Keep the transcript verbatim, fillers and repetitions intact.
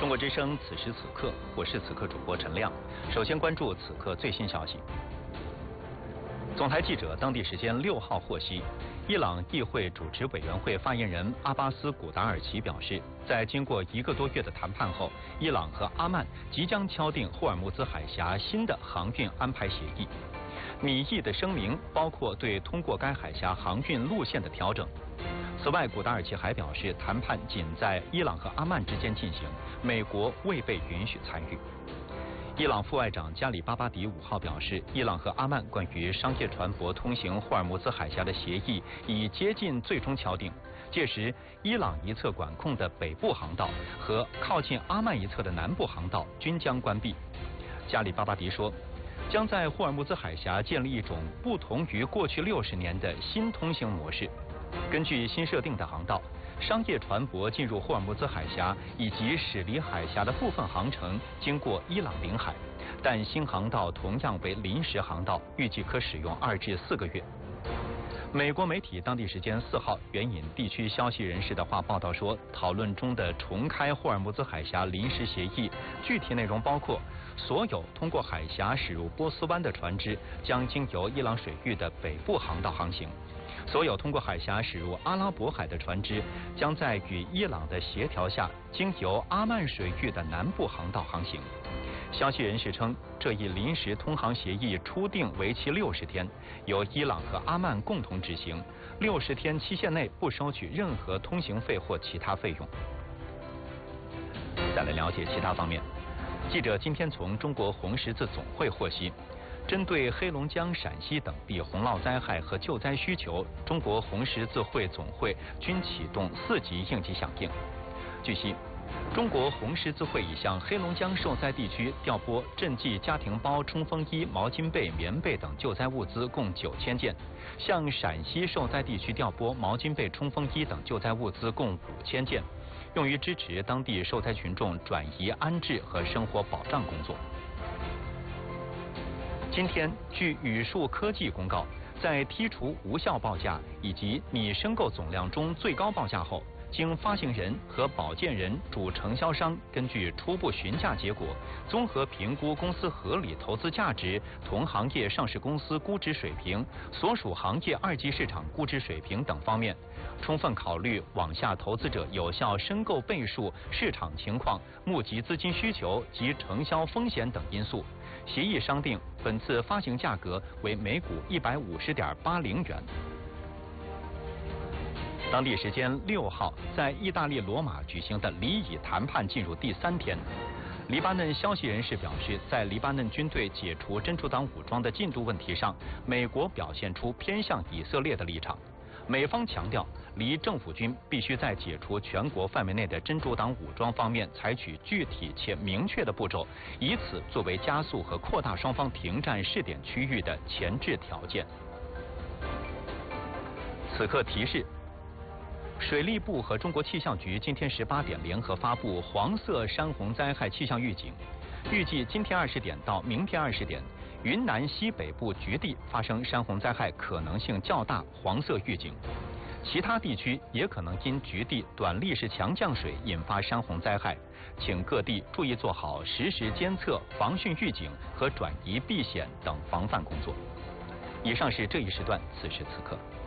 中国之声，此时此刻，我是此刻主播陈亮。首先关注此刻最新消息。总台记者当地时间六号获悉，伊朗议会主持委员会发言人阿巴斯·古达尔奇表示，在经过一个多月的谈判后，伊朗和阿曼即将敲定霍尔木兹海峡新的航运安排协议。拟议的声明包括对通过该海峡航运路线的调整。此外，古达尔奇还表示，谈判仅在伊朗和阿曼之间进行，美国未被允许参与。伊朗副外长加里巴巴迪五号表示，伊朗和阿曼关于商业船舶通行霍尔木兹海峡的协议已接近最终敲定，届时伊朗一侧管控的北部航道和靠近阿曼一侧的南部航道均将关闭。加里巴巴迪说，将在霍尔木兹海峡建立一种不同于过去六十年的新通行模式。根据新设定的航道，商业船舶进入霍尔木兹海峡以及驶离海峡的部分航程经过伊朗领海，但新航道同样为临时航道，预计可使用二至四个月。美国媒体当地时间四号援引地区消息人士的话报道说，讨论中的重开霍尔木兹海峡临时协议，具体内容包括所有通过海峡驶入波斯湾的船只将经由伊朗水域的北部航道航行。所有通过海峡驶入阿拉伯海的船只将在与伊朗的协调下，经由阿曼水域的南部航道航行。消息人士称，这一临时通航协议初定为期六十天，由伊朗和阿曼共同执行。六十天期限内不收取任何通行费或其他费用。再来了解其他方面，记者今天从中国红十字总会获悉，针对黑龙江、陕西等地洪涝灾害和救灾需求，中国红十字会总会均启动四级应急响应。据悉，中国红十字会已向黑龙江受灾地区调拨赈济家庭包、冲锋衣、毛巾被、棉被等救灾物资共九千件，向陕西受灾地区调拨毛巾被、冲锋衣等救灾物资共五千件，用于支持当地受灾群众转移安置和生活保障工作。今天，据宇树科技公告，在剔除无效报价以及拟申购总量中最高报价后，经发行人和保荐人主承销商根据初步询价结果，综合评估公司合理投资价值、同行业上市公司估值水平、所属行业二级市场估值水平等方面，充分考虑网下投资者有效申购倍数、市场情况、募集资金需求及承销风险等因素，协议商定本次发行价格为每股一百五十点八零元。当地时间六号，在意大利罗马举行的离以谈判进入第三天。黎巴嫩消息人士表示，在黎巴嫩军队解除真主党武装的进度问题上，美国表现出偏向以色列的立场。美方强调，黎政府军必须在解除全国范围内的真主党武装方面采取具体且明确的步骤，以此作为加速和扩大双方停战试点区域的前置条件。此刻提示。水利部和中国气象局今天十八点联合发布黄色山洪灾害气象预警，预计今天二十点到明天二十点，云南西北部局地发生山洪灾害可能性较大，黄色预警。其他地区也可能因局地短历时强降水引发山洪灾害，请各地注意做好实时监测、防汛预警和转移避险等防范工作。以上是这一时段此时此刻。